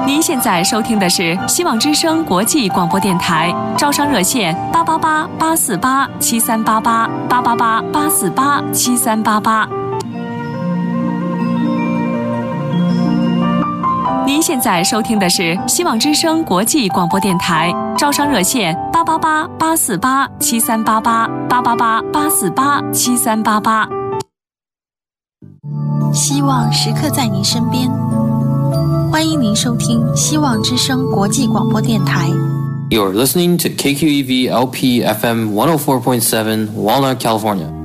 您现在收听的是希望之声国际广播电台，招商热线888-848-7388，888-848-7388。您现在收听的是希望之声国际广播电台，招商热线888-848-7388，888-848-7388。 希望时刻在您身边，欢迎您收听希望之声国际广播电台。 You're listening to KQEV LP FM 104.7 Walnut, California.